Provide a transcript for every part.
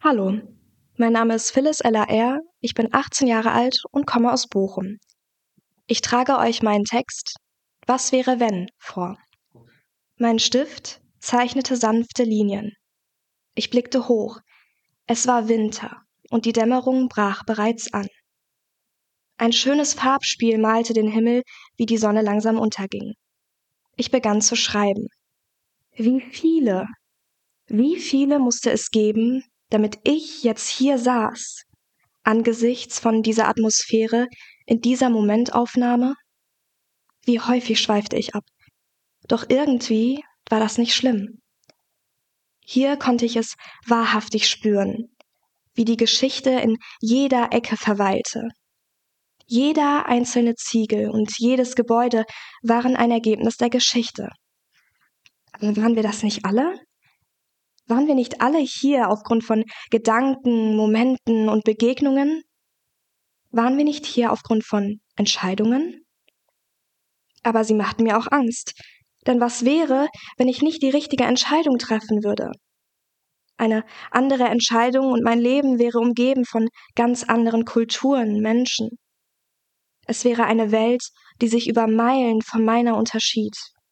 Hallo, mein Name ist Phyllis LAR, ich bin 18 Jahre alt und komme aus Bochum. Ich trage euch meinen Text »Was wäre wenn« vor. Mein Stift zeichnete sanfte Linien. Ich blickte hoch. Es war Winter und die Dämmerung brach bereits an. Ein schönes Farbspiel malte den Himmel, wie die Sonne langsam unterging. Ich begann zu schreiben. Wie viele musste es geben, damit ich jetzt hier saß, angesichts von dieser Atmosphäre, in dieser Momentaufnahme? Wie häufig schweifte ich ab. Doch irgendwie war das nicht schlimm. Hier konnte ich es wahrhaftig spüren, wie die Geschichte in jeder Ecke verweilte. Jeder einzelne Ziegel und jedes Gebäude waren ein Ergebnis der Geschichte. Aber waren wir das nicht alle? Waren wir nicht alle hier aufgrund von Gedanken, Momenten und Begegnungen? Waren wir nicht hier aufgrund von Entscheidungen? Aber sie machten mir auch Angst. Denn was wäre, wenn ich nicht die richtige Entscheidung treffen würde? Eine andere Entscheidung und mein Leben wäre umgeben von ganz anderen Kulturen, Menschen. Es wäre eine Welt, die sich über Meilen von meiner unterschied.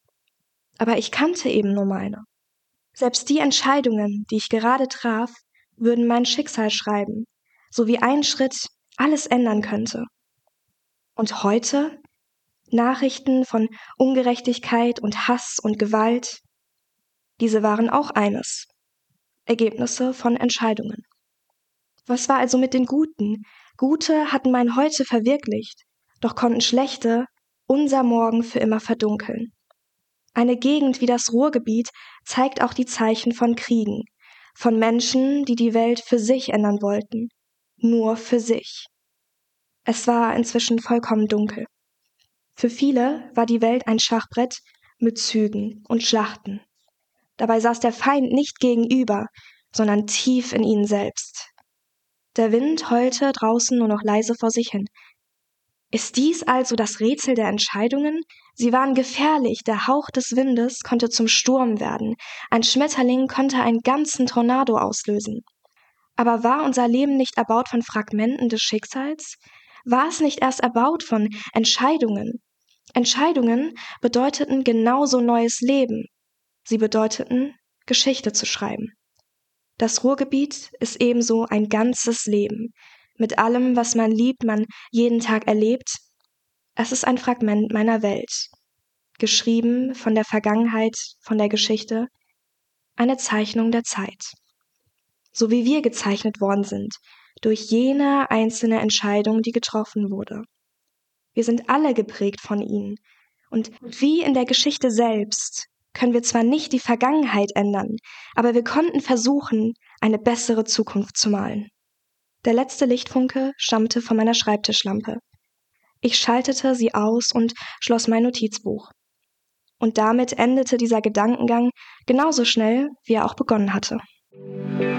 Aber ich kannte eben nur meine. Selbst die Entscheidungen, die ich gerade traf, würden mein Schicksal schreiben, so wie ein Schritt alles ändern könnte. Und heute? Nachrichten von Ungerechtigkeit und Hass und Gewalt, diese waren auch eines. Ergebnisse von Entscheidungen. Was war also mit den Guten? Gute hatten mein Heute verwirklicht, doch konnten Schlechte unser Morgen für immer verdunkeln. Eine Gegend wie das Ruhrgebiet zeigt auch die Zeichen von Kriegen, von Menschen, die die Welt für sich ändern wollten, nur für sich. Es war inzwischen vollkommen dunkel. Für viele war die Welt ein Schachbrett mit Zügen und Schlachten. Dabei saß der Feind nicht gegenüber, sondern tief in ihnen selbst. Der Wind heulte draußen nur noch leise vor sich hin. Ist dies also das Rätsel der Entscheidungen? Sie waren gefährlich, der Hauch des Windes konnte zum Sturm werden, ein Schmetterling konnte einen ganzen Tornado auslösen. Aber war unser Leben nicht erbaut von Fragmenten des Schicksals? War es nicht erst erbaut von Entscheidungen? Entscheidungen bedeuteten genauso neues Leben. Sie bedeuteten, Geschichte zu schreiben. Das Ruhrgebiet ist ebenso ein ganzes Leben, mit allem, was man liebt, man jeden Tag erlebt. Es ist ein Fragment meiner Welt, geschrieben von der Vergangenheit, von der Geschichte, eine Zeichnung der Zeit. So wie wir gezeichnet worden sind, durch jene einzelne Entscheidung, die getroffen wurde. Wir sind alle geprägt von ihnen. Und wie in der Geschichte selbst können wir zwar nicht die Vergangenheit ändern, aber wir konnten versuchen, eine bessere Zukunft zu malen. Der letzte Lichtfunke stammte von meiner Schreibtischlampe. Ich schaltete sie aus und schloss mein Notizbuch. Und damit endete dieser Gedankengang genauso schnell, wie er auch begonnen hatte.